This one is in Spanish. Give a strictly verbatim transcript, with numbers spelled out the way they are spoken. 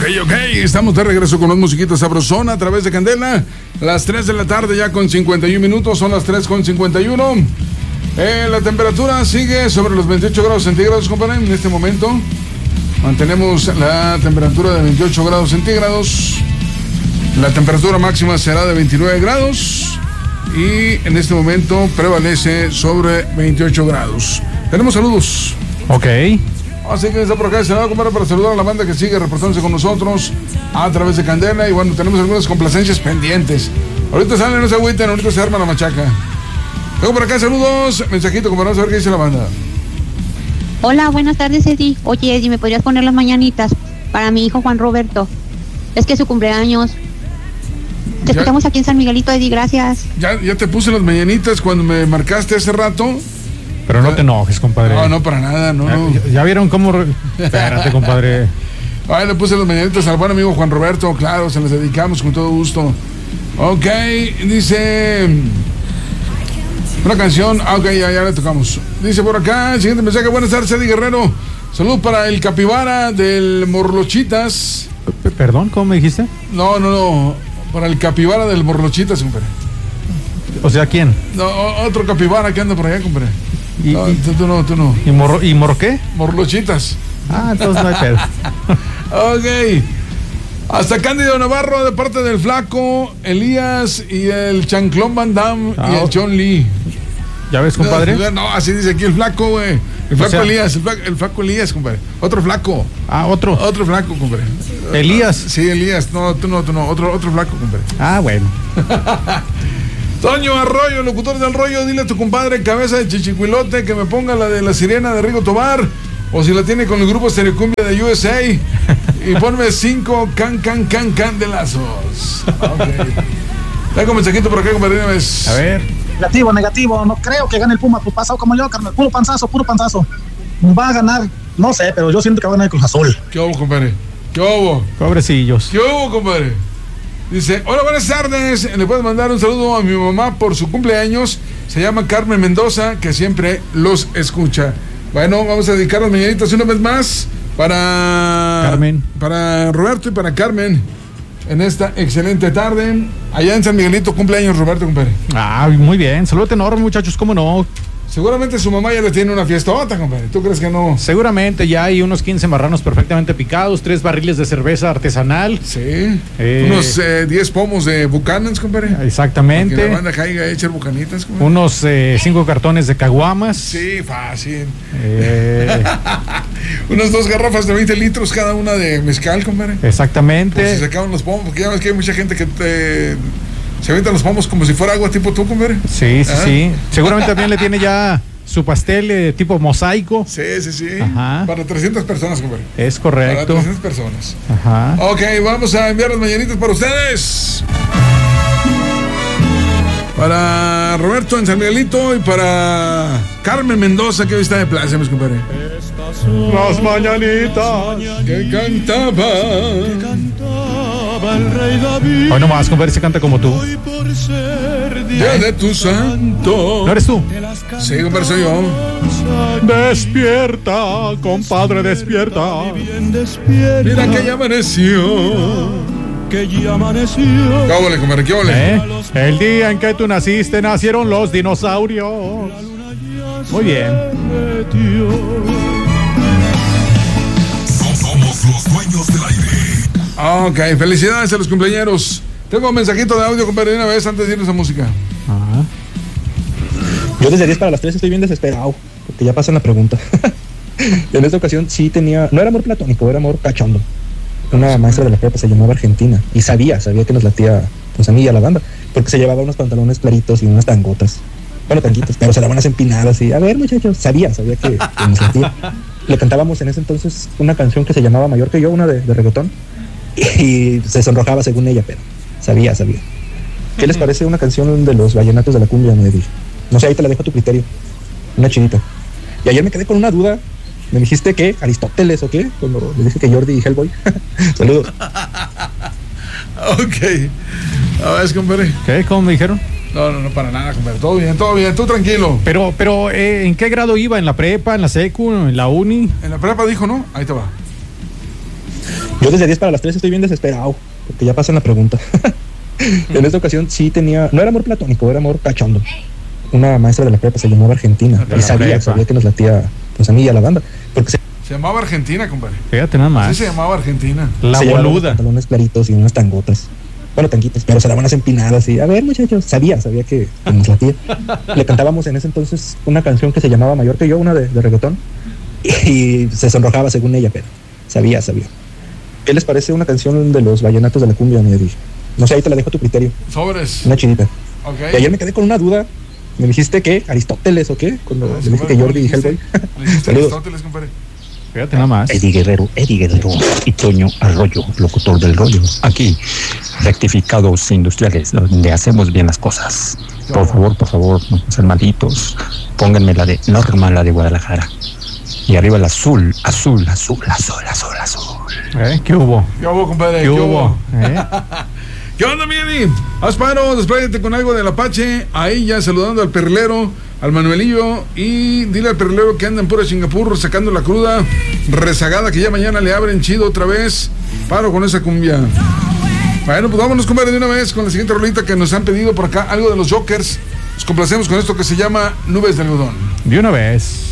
Ok, ok, estamos de regreso con los musiquitos sabrosona a través de Candela. Las tres de la tarde ya con cincuenta y un minutos, son las tres con cincuenta y uno. Eh, la temperatura sigue sobre los veintiocho grados centígrados, compadre. En este momento mantenemos la temperatura de veintiocho grados centígrados. La temperatura máxima será de veintinueve grados y en este momento prevalece sobre veintiocho grados. Tenemos saludos. Ok. Así que está por acá, se va a comprar para saludar a la banda que sigue reportándose con nosotros a través de Candela. Y bueno, tenemos algunas complacencias pendientes. Ahorita salen, no se agüiten, ahorita se arma la machaca. Tengo por acá saludos, mensajito, como vamos a ver qué dice la banda. Hola, buenas tardes, Eddie. Oye, Eddie, ¿me podrías poner las mañanitas para mi hijo Juan Roberto? Es que es su cumpleaños. Te Ya. escuchamos aquí en San Miguelito, Eddie, gracias. Ya, ya te puse las mañanitas cuando me marcaste hace rato. Pero no te enojes, compadre. No, no, para nada, no. no. ¿Ya, ya vieron cómo? Re... Espérate, compadre. Ay, le puse las mañanitas al buen amigo Juan Roberto, claro, se las dedicamos con todo gusto. Ok, dice... Una canción, ah, ok, ya, ya le tocamos. Dice por acá, el siguiente mensaje, buenas tardes, Eddie Guerrero. Salud para el capibara del Morlochitas. P- Perdón, ¿cómo me dijiste? No, no, no, para el capibara del Morlochitas, compadre. O sea, ¿quién? No, o- otro capibara que anda por allá, compadre. Y, No, y, tú, tú no, tú no. y, morro, ¿Y morro qué? Morlochitas. Ah, entonces no hay pedo. Ok. Hasta Cándido Navarro de parte del Flaco, Elías y el Chanclón Van Damme Ah, y el John Lee. ¿Ya ves, compadre? No, no, así dice aquí el Flaco, güey. El Flaco O sea- Elías, el flaco, el flaco Elías, compadre. Otro Flaco. Ah, otro. Otro Flaco, compadre. Elías. Sí, Elías. No, tú no, tú no. Otro, otro Flaco, compadre. Ah, bueno. Toño Arroyo, locutor del rollo, dile a tu compadre Cabeza de Chichicuilote que me ponga la de la sirena de Rigo Tobar, o si la tiene con el grupo Estereocumbia de U S A, y ponme cinco can, can, can, candelazos. Ok. Tengo un mensajito por acá, compadre. Una vez. A ver. Negativo, negativo. No creo que gane el Puma, pues pasado como yo, carnal. Puro panzazo, puro panzazo. Va a ganar, no sé, pero yo siento que va a ganar el Cruz Azul. ¿Qué hubo, compadre? ¿Qué hubo? Pobrecillos. ¿Qué hubo, compadre? Dice, hola, buenas tardes. Le puedes mandar un saludo a mi mamá por su cumpleaños. Se llama Carmen Mendoza, que siempre los escucha. Bueno, vamos a dedicar las mañanitas una vez más para Carmen. Para Roberto y para Carmen en esta excelente tarde. Allá en San Miguelito, cumpleaños Roberto, compadre. Ah, muy bien. Saludos enorme, muchachos, ¿cómo no? Seguramente su mamá ya le tiene una fiestota, compadre. ¿Tú crees que no? Seguramente ya hay unos quince marranos perfectamente picados, tres barriles de cerveza artesanal. Sí. Eh. Unos eh, diez pomos de Buchanan's, compadre. Para que Exactamente. la banda caiga a echar bucanitas, compadre. Unos eh, cinco cartones de caguamas. Sí, fácil. Eh, Unas dos garrafas de veinte litros cada una de mezcal, compadre. exactamente. Pues se sacaban los pomos, porque ya ves que hay mucha gente que te, se avientan los pomos como si fuera agua tipo tú, compadre. Sí, sí, ¿Ah? sí. Seguramente también le tiene ya su pastel eh, tipo mosaico. Sí, sí, sí. Ajá. Para trescientas personas, compadre. Es Para correcto. trescientas personas. Ajá. Ok, vamos a enviar las mañanitas para ustedes. Para Roberto en San Miguelito y para Carmen Mendoza, que hoy está de plaza, mis compadre. Las mañanitas. Que cantaba. Hoy nomás, compadre, se canta como tú. Día de tu santo. ¿No eres tú? Sí, compadre, soy yo. Despierta, compadre, despierta. Mira que ya amaneció. Que ya amaneció. ¿Qué óvole, compadre? ¿Qué óvole? ¿Eh? El día en que tú naciste nacieron los dinosaurios. Muy bien. Somos los dueños del aire. Ok, felicidades a los cumpleañeros. Tengo un mensajito de audio, compadre, de una vez antes de irnos a música. Ajá. Yo desde diez para las tres estoy bien desesperado, porque ya pasan la pregunta. En esta ocasión sí tenía, no era amor platónico, era amor cachondo. Una maestra de la prepa se llamaba Argentina y sabía, sabía que nos latía pues a mí y a la banda, porque se llevaba unos pantalones claritos y unas tangotas. Bueno, tanguitas, pero se daban las empinadas y, a ver, muchachos, sabía, sabía que, que nos latía. Le cantábamos en ese entonces una canción que se llamaba Mayor que yo, una de, de reggaetón, y se sonrojaba según ella, pero sabía, sabía. ¿Qué les parece una canción de los vallenatos de la cumbia? Me dije. No sé, ahí te la dejo a tu criterio. Una chidita. Y ayer me quedé con una duda. Me dijiste que Aristóteles o qué, cuando le dije que Jordi y Hellboy. Saludos. Ok. A ver, compadre. ¿Qué? ¿Cómo me dijeron? No, no, no, para nada, compadre. Todo bien, todo bien, tú tranquilo. Pero, pero, eh, ¿en qué grado iba? ¿En la prepa, en la secu, en la uni? En la prepa dijo, ¿no? Ahí te va. Yo desde diez para las tres estoy bien desesperado, porque ya pasan la pregunta. En esta ocasión sí tenía, no era amor platónico, era amor cachondo. Una maestra de la prepa se llamaba Argentina, De y la sabía, prepa. sabía que nos latía, pues a mí y a la banda, porque se, Se llamaba Argentina, compadre. Fíjate nada más. Sí se llamaba Argentina. La se llevaba unos boluda. pantalones claritos y unas tangotas. Bueno, tanguitas, pero se daban las empinadas y, a ver, muchachos, sabía, sabía que, que nos latía. Le cantábamos en ese entonces una canción que se llamaba Mayor que yo, una de, de reggaetón, y se sonrojaba según ella, pero sabía, sabía. ¿Qué les parece una canción de los vallenatos de la cumbia, mi Eddie? No sé, ahí te la dejo a tu criterio. Sobres. Una chinita. Ok. Y ayer me quedé con una duda. ¿Me dijiste que Aristóteles o qué? Cuando Ah, le sí, dije que ¿cómo Jordi le y Hellboy. dijiste? Le dijiste Saludos. Aristóteles, compadre. Fíjate nada más. Eddie Guerrero, Eddie Guerrero y Toño Arroyo, locutor del rollo. Aquí, rectificados industriales, donde hacemos bien las cosas. Por favor, por favor, no sean malditos. Pónganme la de Norma, la de Guadalajara. Y arriba el azul, azul, azul, azul, azul, azul. ¿Eh? ¿Qué hubo? ¿Qué hubo, compadre? ¿Qué hubo? ¿Eh? ¿Qué onda, mi Eddie? Haz paro, despláyate con algo del Apache. Ahí ya saludando al perlero, al Manuelillo. Y dile al perlero que anda en pura Singapur sacando la cruda rezagada, que ya mañana le abren chido otra vez. Paro con esa cumbia. Bueno, pues vámonos, compadre, de una vez con la siguiente rolita que nos han pedido por acá. Algo de los Jokers. Nos complacemos con esto que se llama Nubes de Algodón. De una vez.